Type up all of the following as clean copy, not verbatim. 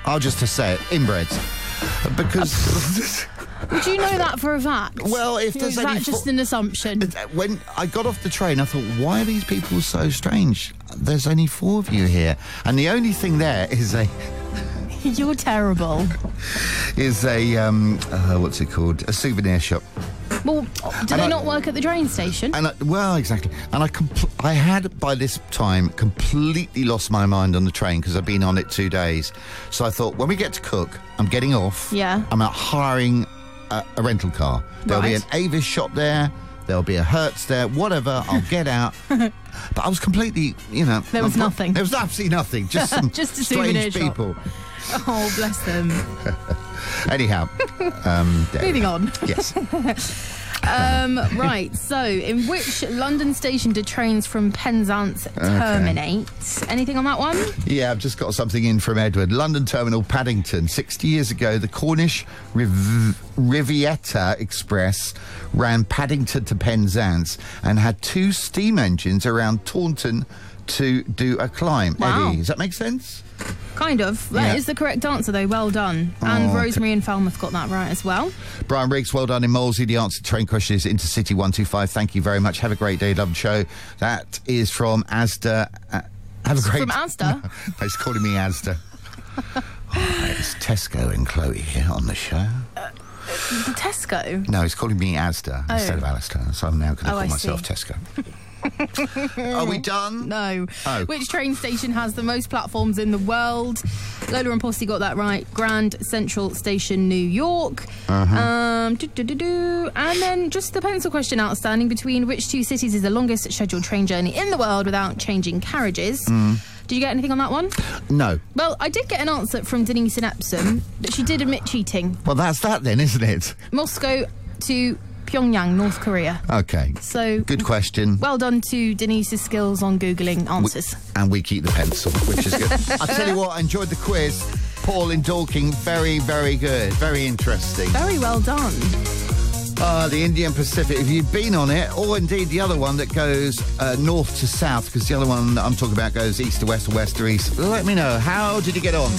I'll just say it, inbreds. Because... Would you know that for a fact? Well, if there's is that just an assumption? When I got off the train, I thought, why are these people so strange? There's only 4 of you here. And the only thing there is a... You're terrible. Is a, what's it called? A souvenir shop. Well, do they not work at the train station? Well, exactly. And I had, by this time, completely lost my mind on the train because I've been on it 2 days. So I thought, when we get to Cook, I'm getting off. Yeah. I'm out hiring a rental car. There'll be an Avis shop there. There'll be a Hertz there. Whatever. I'll get out. But I was completely, There was nothing. There was absolutely nothing. Just some just a strange people. Oh, bless them. Anyhow. Moving on. Yes. Right, so in which London station do trains from Penzance terminate? Anything on that one? Yeah, I've just got something in from Edward. London Terminal, Paddington. 60 years ago, the Cornish Riviera Express ran Paddington to Penzance and had 2 steam engines around Taunton to do a climb. Wow. Eddie, does that make sense? Kind of. That is the correct answer, though. Well done. And Rosemary and Falmouth got that right as well. Brian Riggs, well done in Molesey. The answer to the train question is Intercity 125. Thank you very much. Have a great day. Love the show. That is from Asda. Have a great... From Asda? No, he's calling me Asda. It's Tesco and Chloe here on the show. Tesco? No, he's calling me Asda instead of Alistair. So I'm now going to call myself Tesco. Are we done? No. Oh. Which train station has the most platforms in the world? Lola and Posse got that right. Grand Central Station, New York. And then just the pencil question outstanding. Between which 2 cities is the longest scheduled train journey in the world without changing carriages? Did you get anything on that one? No. Well, I did get an answer from Denise in Epsom, but she did admit cheating. Well, that's that then, isn't it? Moscow to Pyongyang, North Korea. Okay. So good question. Well done to Denise's skills on Googling answers. And we keep the pencil, which is good. I tell you what, I enjoyed the quiz. Paul in Dorking, very, very good. Very interesting. Very well done. The Indian Pacific, if you've been on it, or indeed the other one that goes north to south, because the other one that I'm talking about goes east to west or west to east, let me know. How did you get on?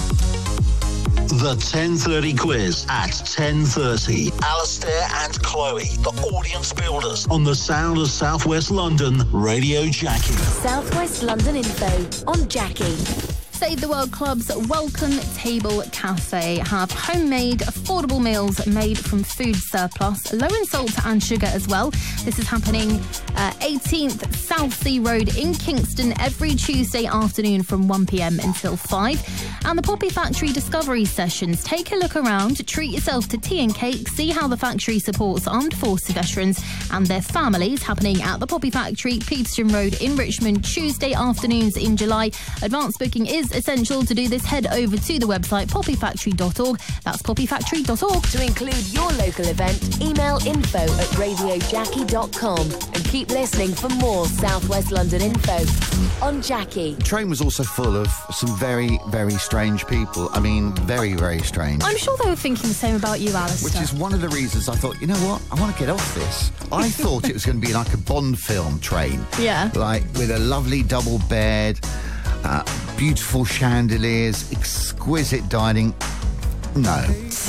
The 10:30 quiz at 10:30. Alistair and Chloe, the audience builders on the sound of South West London, Radio Jackie. South West London info on Jackie. Save the World Club's Welcome Table Cafe have homemade, affordable meals made from food surplus, low in salt and sugar as well. This is happening 18th Southsea Road in Kingston every Tuesday afternoon from 1 p.m. until 5. And the Poppy Factory Discovery Sessions. Take a look around, treat yourself to tea and cake, see how the factory supports armed forces veterans and their families, happening at the Poppy Factory, Peterson Road in Richmond, Tuesday afternoons in July. Advanced booking is essential. To do this, head over to the website poppyfactory.org. That's poppyfactory.org. To include your local event, email info@radiojackie.com and keep listening for more South West London info on Jackie. The train was also full of some very, very strange people. I mean, very, very strange. I'm sure they were thinking the same about you, Alistair. Which is one of the reasons I thought, you know what, I want to get off this. I thought it was going to be like a Bond film train. Yeah. Like with a lovely double bed, beautiful chandeliers, exquisite dining. No.